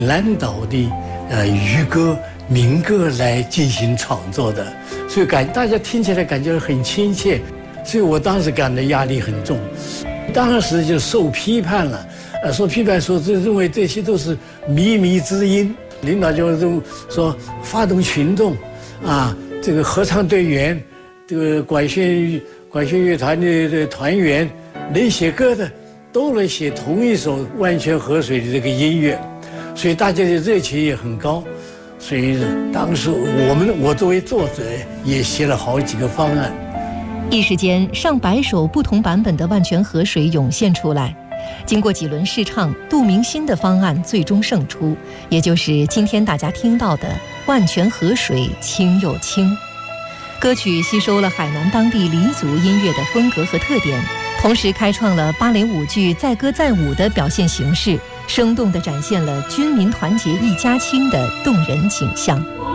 南岛的渔歌、民歌来进行创作的，所以大家听起来感觉很亲切，所以我当时感到压力很重，当时就受批判了，受批判说认为这些都是靡靡之音，领导就说发动群众，这个合唱队员，这个管弦乐团的团员，能写歌的都来写同一首《万泉河水》的这个音乐。所以大家的热情也很高，所以当时我作为作者也写了好几个方案。 一时间，上百首不同版本的《万泉河水》涌现出来。经过几轮试唱，杜明新的方案最终胜出，也就是今天大家听到的《万泉河水清又清》。歌曲吸收了海南当地黎族音乐的风格和特点，同时开创了芭蕾舞剧载歌载舞的表现形式，生动地展现了军民团结一家亲的动人景象。